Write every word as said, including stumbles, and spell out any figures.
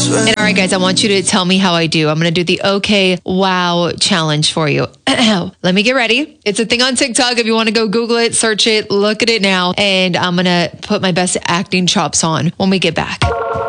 And all right, guys, I want you to tell me how I do. I'm going to do the okay, wow challenge for you. Let me get ready. It's a thing on TikTok. If you want to go Google it, search it, look at it now. And I'm going to put my best acting chops on when we get back.